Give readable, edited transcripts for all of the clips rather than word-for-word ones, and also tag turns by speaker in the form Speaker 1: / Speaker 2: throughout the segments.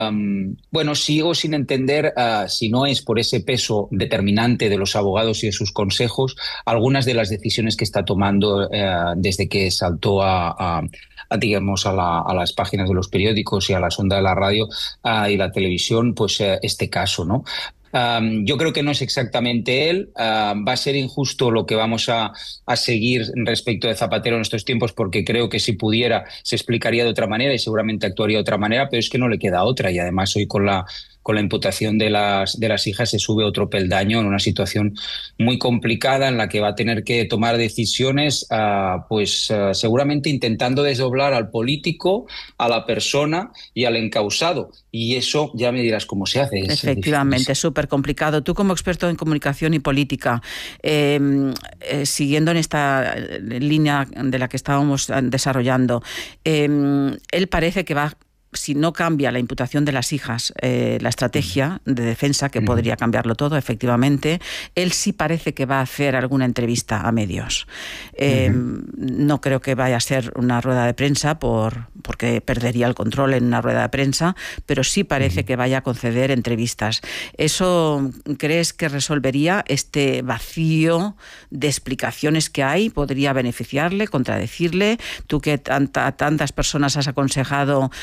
Speaker 1: Bueno, sigo sin entender si no es por ese peso determinante de los abogados y de sus consejos, algunas de las decisiones que está tomando desde que saltó digamos, a las páginas de los periódicos y a las ondas de la radio y la televisión, pues este caso, ¿no? Yo creo que no es exactamente él. Va a ser injusto lo que vamos a seguir respecto de Zapatero en estos tiempos, porque creo que si pudiera se explicaría de otra manera y seguramente actuaría de otra manera, pero es que no le queda otra. Y además hoy con la imputación de las hijas se sube otro peldaño en una situación muy complicada en la que va a tener que tomar decisiones, seguramente intentando desdoblar al político, a la persona y al encausado. Y eso ya me dirás cómo se hace.
Speaker 2: Efectivamente, es súper complicado. Tú, como experto en comunicación y política, siguiendo en esta línea de la que estábamos desarrollando, él parece que va, si no cambia la imputación de las hijas, la estrategia de defensa, que podría cambiarlo todo, efectivamente, él sí parece que va a hacer alguna entrevista a medios. No creo que vaya a ser una rueda de prensa porque perdería el control en una rueda de prensa, pero sí parece que vaya a conceder entrevistas. ¿Eso crees que resolvería este vacío de explicaciones que hay? ¿Podría beneficiarle, contradecirle? Tú que tantas personas has aconsejado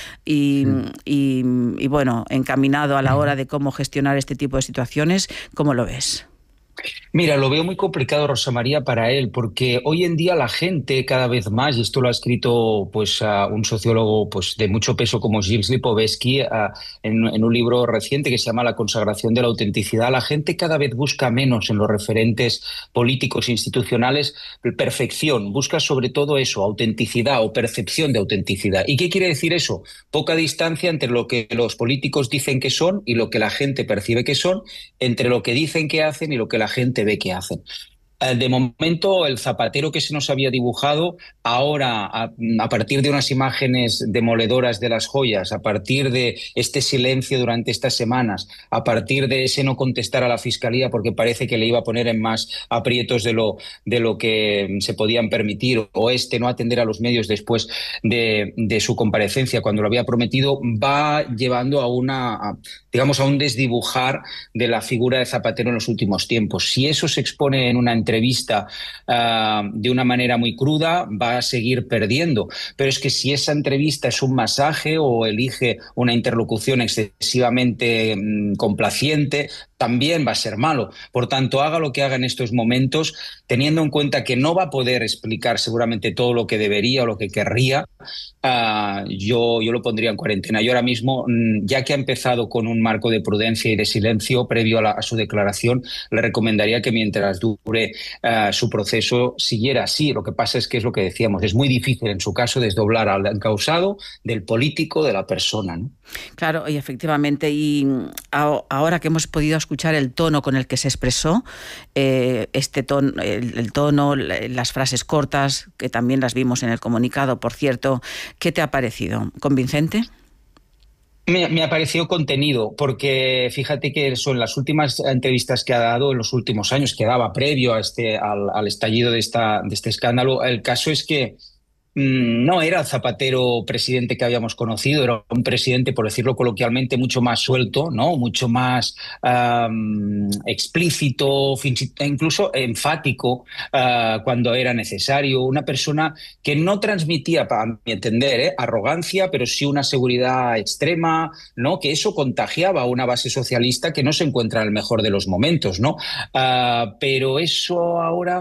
Speaker 2: y bueno, encaminado a la hora de cómo gestionar este tipo de situaciones, ¿cómo lo ves?
Speaker 1: Mira, lo veo muy complicado, Rosa María, para él, porque hoy en día la gente cada vez más, y esto lo ha escrito pues un sociólogo pues de mucho peso como Gilles Lipovetsky en un libro reciente que se llama La consagración de la autenticidad, la gente cada vez busca menos en los referentes políticos e institucionales perfección, busca sobre todo eso, autenticidad o percepción de autenticidad. ¿Y qué quiere decir eso? Poca distancia entre lo que los políticos dicen que son y lo que la gente percibe que son, entre lo que dicen que hacen y lo que la gente ve que hacen. De momento, el Zapatero que se nos había dibujado, ahora, a partir de unas imágenes demoledoras de las joyas, a partir de este silencio durante estas semanas, a partir de ese no contestar a la Fiscalía porque parece que le iba a poner en más aprietos de lo que se podían permitir, o este no atender a los medios después de su comparecencia cuando lo había prometido, va llevando digamos, a un desdibujar de la figura de Zapatero en los últimos tiempos. Si eso se expone en una entrevista de una manera muy cruda, va a seguir perdiendo. Pero es que si esa entrevista es un masaje o elige una interlocución excesivamente complaciente, también va a ser malo. Por tanto, haga lo que haga en estos momentos, teniendo en cuenta que no va a poder explicar seguramente todo lo que debería o lo que querría, yo lo pondría en cuarentena. Yo ahora mismo, ya que ha empezado con un marco de prudencia y de silencio previo a su declaración, le recomendaría que mientras dure su proceso siguiera así. Lo que pasa es que es lo que decíamos, es muy difícil en su caso desdoblar al encausado del político, de la persona, ¿no?
Speaker 2: Claro, y efectivamente, y ahora que hemos podido escuchar el tono con el que se expresó, este tono, el tono, las frases cortas, que también las vimos en el comunicado, por cierto, ¿qué te ha parecido? ¿Convincente?
Speaker 1: Me ha parecido contenido, porque fíjate que son las últimas entrevistas que ha dado en los últimos años, que daba previo al estallido de este escándalo. El caso es que no era el Zapatero presidente que habíamos conocido, era un presidente, por decirlo coloquialmente, mucho más suelto, ¿no? Mucho más explícito, incluso enfático cuando era necesario. Una persona que no transmitía, a mi entender, arrogancia, pero sí una seguridad extrema, ¿no? Que eso contagiaba a una base socialista que no se encuentra en el mejor de los momentos, ¿no? Pero eso ahora,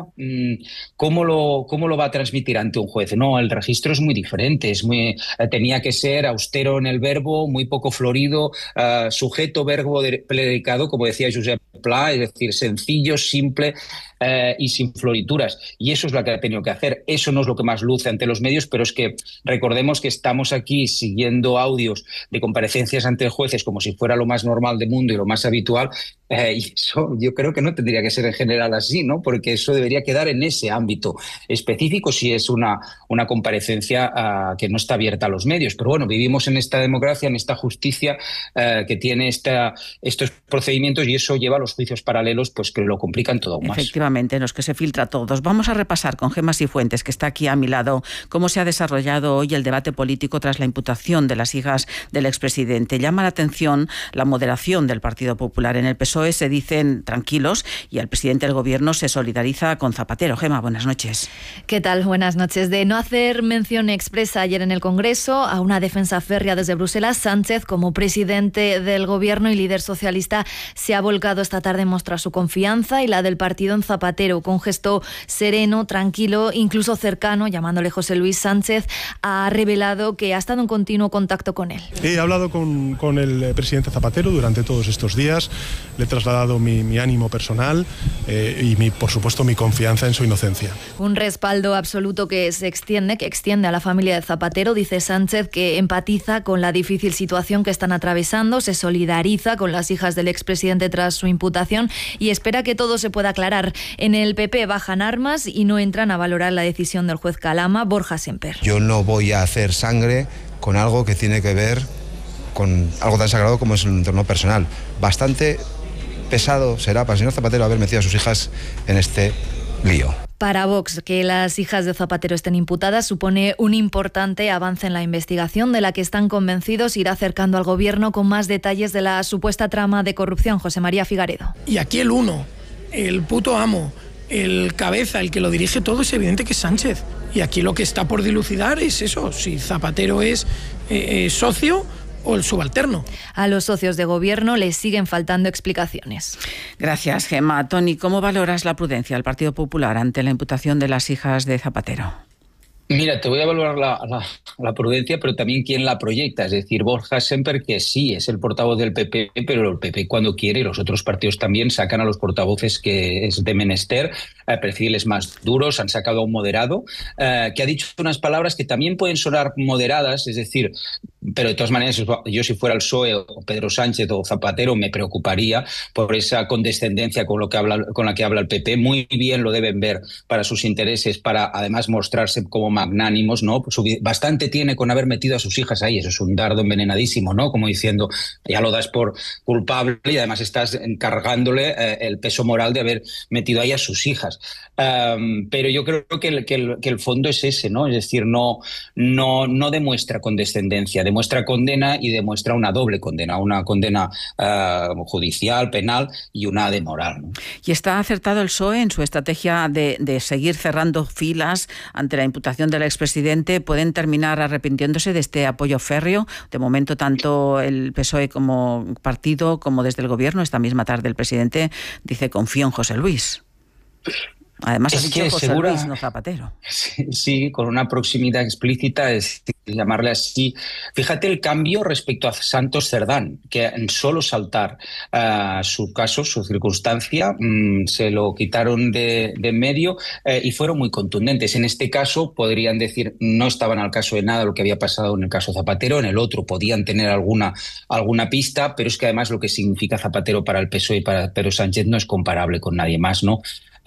Speaker 1: cómo lo va a transmitir ante un juez? No, el registro es muy diferente, tenía que ser austero en el verbo, muy poco florido, sujeto, verbo, predicado, como decía Josep Pla, es decir, sencillo, simple y sin florituras. Y eso es lo que ha tenido que hacer. Eso no es lo que más luce ante los medios, pero es que recordemos que estamos aquí siguiendo audios de comparecencias ante jueces como si fuera lo más normal del mundo y lo más habitual, y eso yo creo que no tendría que ser en general así, ¿no? Porque eso debería quedar en ese ámbito específico si es una comparecencia que no está abierta a los medios. Pero bueno, vivimos en esta democracia, en esta justicia que tiene estos procedimientos, y eso lleva a los los juicios paralelos, pues que lo complican todo más.
Speaker 2: Efectivamente, en los que se filtra todos. Vamos a repasar con Gemma Cifuentes, que está aquí a mi lado, cómo se ha desarrollado hoy el debate político tras la imputación de las hijas del expresidente. Llama la atención la moderación del Partido Popular. En el PSOE se dicen tranquilos y el presidente del Gobierno se solidariza con Zapatero. Gemma, buenas noches.
Speaker 3: ¿Qué tal? Buenas noches. De no hacer mención expresa ayer en el Congreso a una defensa férrea desde Bruselas, Sánchez, como presidente del Gobierno y líder socialista, se ha volcado esta tarde en mostrar su confianza y la del partido en Zapatero, con gesto sereno, tranquilo, incluso cercano, llamándole José Luis. Sánchez ha revelado que ha estado en continuo contacto con él.
Speaker 4: He hablado con el presidente Zapatero durante todos estos días, le he trasladado mi ánimo personal y por supuesto mi confianza en su inocencia.
Speaker 3: Un respaldo absoluto que extiende a la familia de Zapatero. Dice Sánchez que empatiza con la difícil situación que están atravesando, se solidariza con las hijas del expresidente tras su imputación y espera que todo se pueda aclarar. En el PP bajan armas y no entran a valorar la decisión del juez Calama. Borja Semper.
Speaker 5: Yo no voy a hacer sangre con algo que tiene que ver con algo tan sagrado como es el entorno personal. Bastante pesado será para el señor Zapatero haber metido a sus hijas en este lío.
Speaker 3: Para Vox, que las hijas de Zapatero estén imputadas supone un importante avance en la investigación, de la que están convencidos irá acercando al Gobierno con más detalles de la supuesta trama de corrupción. José María Figaredo.
Speaker 6: Y aquí el puto amo, el cabeza, el que lo dirige todo, es evidente que es Sánchez. Y aquí lo que está por dilucidar es eso, si Zapatero es socio o el subalterno.
Speaker 3: A los socios de Gobierno les siguen faltando explicaciones.
Speaker 2: Gracias, Gemma. Toni, ¿cómo valoras la prudencia del Partido Popular ante la imputación de las hijas de Zapatero?
Speaker 1: Mira, te voy a valorar la prudencia, pero también quién la proyecta. Es decir, Borja Semper, que sí es el portavoz del PP, pero el PP cuando quiere, y los otros partidos también, sacan a los portavoces que es de menester, perfiles más duros. Han sacado a un moderado, que ha dicho unas palabras que también pueden sonar moderadas, es decir, pero de todas maneras, yo si fuera el PSOE o Pedro Sánchez o Zapatero me preocuparía por esa condescendencia con la que habla el PP. Muy bien lo deben ver para sus intereses, para además mostrarse como magnánimos, ¿no? Pues bastante tiene con haber metido a sus hijas ahí. Eso es un dardo envenenadísimo, ¿no? Como diciendo, ya lo das por culpable y además estás encargándole el peso moral de haber metido ahí a sus hijas. Pero yo creo que el fondo es ese, ¿no? Es decir, no demuestra condescendencia, demuestra condena y demuestra una doble condena, una condena judicial, penal y una de moral, ¿no?
Speaker 2: ¿Y está acertado el PSOE en su estrategia de seguir cerrando filas ante la imputación del expresidente? ¿Pueden terminar arrepintiéndose de este apoyo férreo? De momento, tanto el PSOE como partido como desde el Gobierno, esta misma tarde el presidente dice confío en José Luis. Además, ha dicho José Luis, no Zapatero.
Speaker 1: Sí, con una proximidad explícita, es llamarle así. Fíjate el cambio respecto a Santos Cerdán, que en solo saltar su caso, su circunstancia, se lo quitaron de en medio y fueron muy contundentes. En este caso podrían decir no estaban al caso de nada lo que había pasado en el caso Zapatero, en el otro podían tener alguna pista, pero es que además lo que significa Zapatero para el PSOE y para Pedro Sánchez no es comparable con nadie más, ¿no?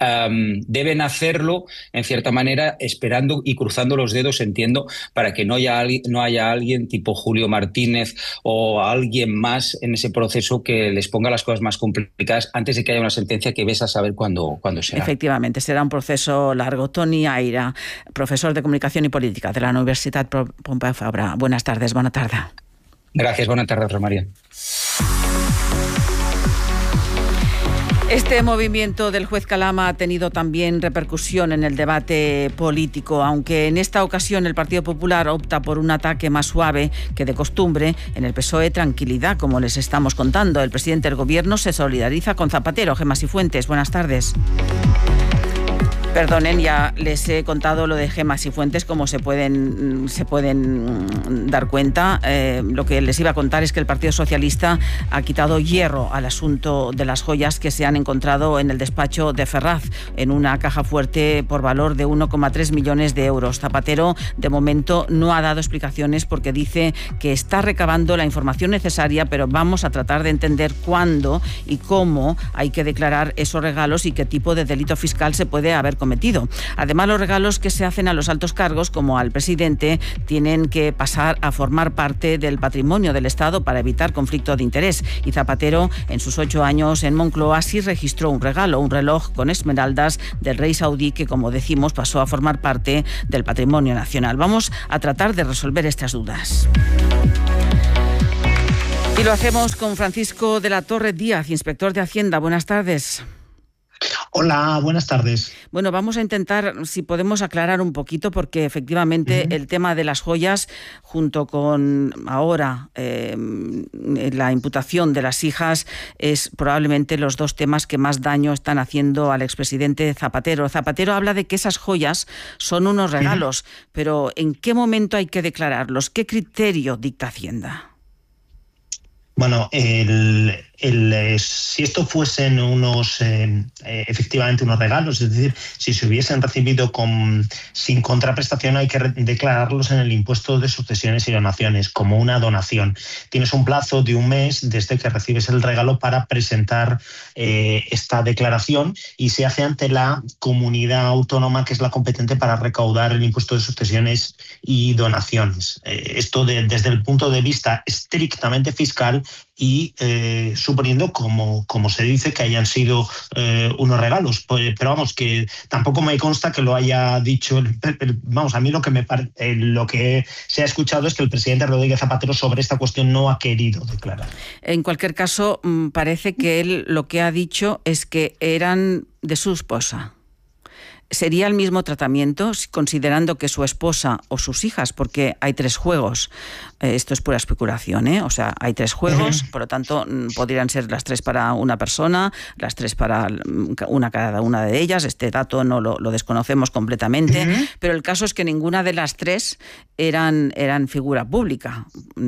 Speaker 1: Deben hacerlo, en cierta manera, esperando y cruzando los dedos, entiendo, para que no haya alguien tipo Julio Martínez o alguien más en ese proceso que les ponga las cosas más complicadas antes de que haya una sentencia que ves a saber cuándo será.
Speaker 2: Efectivamente, será un proceso largo. Toni Aira, profesor de Comunicación y Política de la Universitat Pompeu Fabra. Buenas tardes, buena tarde.
Speaker 1: Gracias, buenas tardes, Romaría.
Speaker 2: Este movimiento del juez Calama ha tenido también repercusión en el debate político, aunque en esta ocasión el Partido Popular opta por un ataque más suave que de costumbre. En el PSOE, tranquilidad, como les estamos contando. El presidente del Gobierno se solidariza con Zapatero. Gemma Cifuentes, buenas tardes. Perdonen, ya les he contado lo de Gemma Cifuentes, como se pueden dar cuenta. Lo que les iba a contar es que el Partido Socialista ha quitado hierro al asunto de las joyas que se han encontrado en el despacho de Ferraz, en una caja fuerte por valor de 1,3 millones de euros. Zapatero, de momento, no ha dado explicaciones porque dice que está recabando la información necesaria, pero vamos a tratar de entender cuándo y cómo hay que declarar esos regalos y qué tipo de delito fiscal se puede haber cometido. Además, los regalos que se hacen a los altos cargos, como al presidente, tienen que pasar a formar parte del patrimonio del Estado para evitar conflicto de interés. Y Zapatero, en sus 8 años en Moncloa, sí registró un regalo, un reloj con esmeraldas del rey saudí que, como decimos, pasó a formar parte del patrimonio nacional. Vamos a tratar de resolver estas dudas. Y lo hacemos con Francisco de la Torre Díaz, inspector de Hacienda. Buenas tardes.
Speaker 7: Hola, buenas tardes.
Speaker 2: Bueno, vamos a intentar, si podemos, aclarar un poquito, porque efectivamente el tema de las joyas, junto con ahora la imputación de las hijas, es probablemente los 2 temas que más daño están haciendo al expresidente Zapatero. Zapatero habla de que esas joyas son unos regalos, pero ¿en qué momento hay que declararlos? ¿Qué criterio dicta Hacienda?
Speaker 7: Bueno, si esto fuesen efectivamente unos regalos, es decir, si se hubiesen recibido sin contraprestación, hay que declararlos en el impuesto de sucesiones y donaciones como una donación. Tienes un plazo de 1 mes desde que recibes el regalo para presentar esta declaración, y se hace ante la comunidad autónoma que es la competente para recaudar el impuesto de sucesiones y donaciones. Esto desde el punto de vista estrictamente fiscal, y suponiendo, como se dice, que hayan sido unos regalos. Pero vamos, que tampoco me consta que lo haya dicho. Vamos, a mí lo que se ha escuchado es que el presidente Rodríguez Zapatero sobre esta cuestión no ha querido declarar.
Speaker 2: En cualquier caso, parece que él lo que ha dicho es que eran de su esposa. ¿Sería el mismo tratamiento considerando que su esposa o sus hijas, porque hay 3 juegos, esto es pura especulación, o sea, hay 3 juegos, por lo tanto podrían ser las 3 para una persona, las 3 para cada una de ellas, este dato no lo desconocemos completamente, pero el caso es que ninguna de las 3 eran figura pública,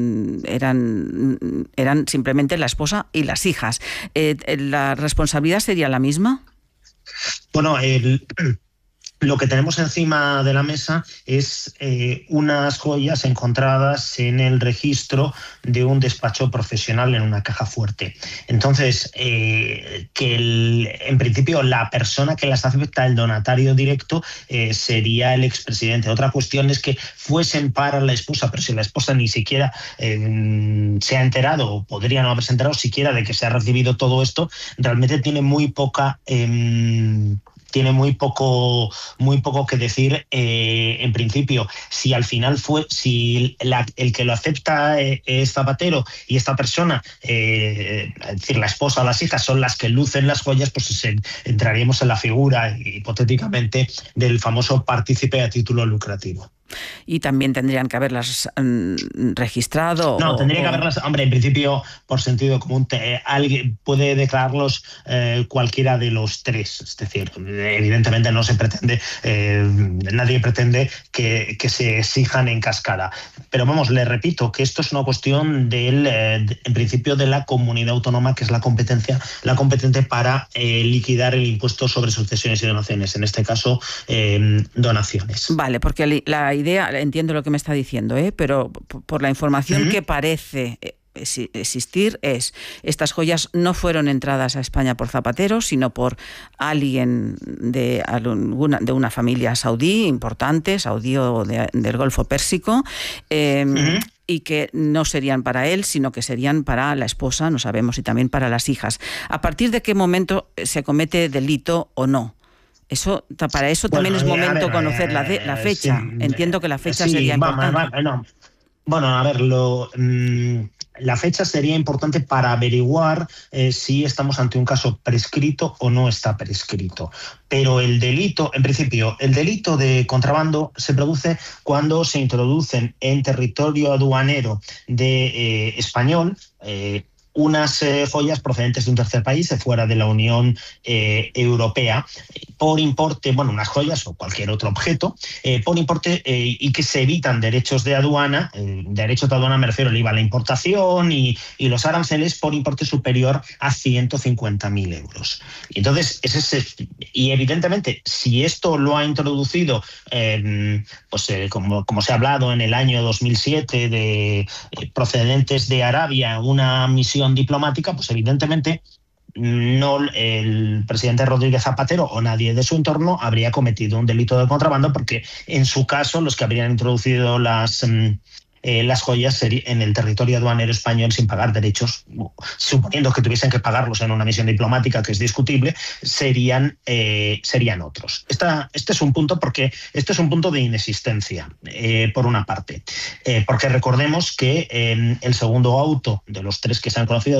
Speaker 2: eran simplemente la esposa y las hijas. ¿La responsabilidad sería la misma?
Speaker 7: Bueno, lo que tenemos encima de la mesa es unas joyas encontradas en el registro de un despacho profesional en una caja fuerte. Entonces, en principio la persona que las acepta, el donatario directo, sería el expresidente. Otra cuestión es que fuesen para la esposa, pero si la esposa ni siquiera se ha enterado, o podría no haberse enterado siquiera de que se ha recibido todo esto, realmente tiene muy poco que decir en principio. Si al final el que lo acepta es Zapatero, y esta persona, es decir, la esposa o las hijas, son las que lucen las joyas, pues entraríamos en la figura, hipotéticamente, del famoso partícipe a título lucrativo.
Speaker 2: Y también tendrían que haberlas registrado.
Speaker 7: No, tendría que haberlas, hombre, en principio, por sentido común, alguien puede declararlos cualquiera de los 3. Es decir, evidentemente no se pretende, nadie pretende que se exijan en cascada. Pero vamos, le repito que esto es una cuestión en principio de la comunidad autónoma, que es la competente para liquidar el impuesto sobre sucesiones y donaciones, en este caso donaciones.
Speaker 2: Vale, porque la idea, entiendo lo que me está diciendo, pero por la información que parece existir es: estas joyas no fueron entradas a España por Zapatero, sino por alguien de una familia saudí importante, saudí o del Golfo Pérsico, y que no serían para él, sino que serían para la esposa, no sabemos si también para las hijas. ¿A partir de qué momento se comete delito o no? Para eso también es momento conocer la fecha. Sí, entiendo que la fecha sería importante.
Speaker 7: La fecha sería importante para averiguar si estamos ante un caso prescrito o no está prescrito. Pero el delito, en principio, el delito de contrabando se produce cuando se introducen en territorio aduanero español unas joyas procedentes de un tercer país, fuera de la Unión Europea, por importe, unas joyas o cualquier otro objeto, por importe y que se evitan derechos de aduana. Derechos de aduana me refiero al IVA a la importación y los aranceles por importe superior a 150.000 euros. Y entonces, y evidentemente, si esto lo ha introducido, como se ha hablado en el año 2007, de procedentes de Arabia, una misión diplomática, pues evidentemente no el presidente Rodríguez Zapatero o nadie de su entorno habría cometido un delito de contrabando, porque en su caso los que habrían introducido las joyas en el territorio aduanero español sin pagar derechos, suponiendo que tuviesen que pagarlos en una misión diplomática, que es discutible, serían otros. Este es un punto, porque este es un punto de inexistencia, por una parte, porque recordemos que el segundo auto de los 3 que se han conocido